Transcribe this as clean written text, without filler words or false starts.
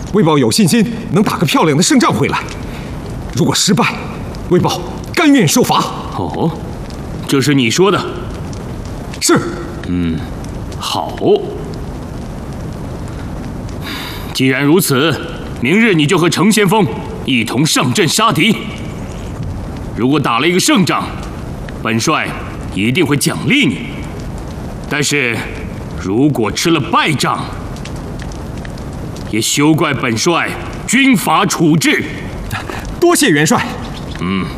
魏豹有信心能打个漂亮的胜仗回来。如果失败，魏豹甘愿受罚。 哦，这是你说的？ 是。 好。既然如此，明日你就和程先锋一同上阵杀敌。如果打了一个胜仗，本帅一定会奖励你。但是，如果吃了败仗，也休怪本帅军法处置。 多谢元帅。